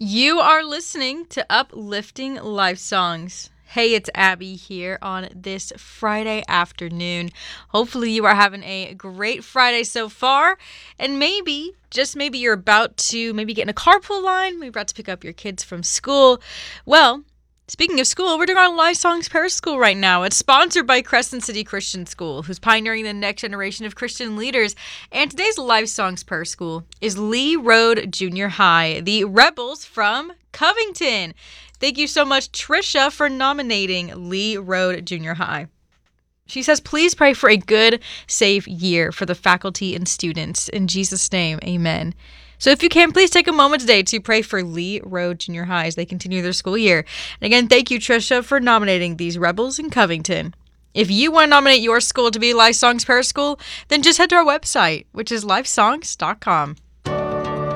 You are listening to Uplifting Life Songs. Hey, it's Abby here on this Friday afternoon. Hopefully you are having a great Friday so far. And maybe, just maybe you're about to maybe get in a carpool line. Maybe you're about to pick up your kids from school. Well, speaking of school, we're doing our Life Songs Prayer School right now. It's sponsored by Crescent City Christian School, who's pioneering the next generation of Christian leaders. And today's Life Songs Prayer School is Lee Road Junior High, the Rebels from Covington. Thank you so much, Trisha, for nominating Lee Road Junior High. She says, please pray for a good, safe year for the faculty and students. In Jesus' name, amen. So if you can, please take a moment today to pray for Lee Road Junior High as they continue their school year. And again, thank you, Trisha, for nominating these Rebels in Covington. If you want to nominate your school to be Life Songs Prayer School, then just head to our website, which is lifesongs.com.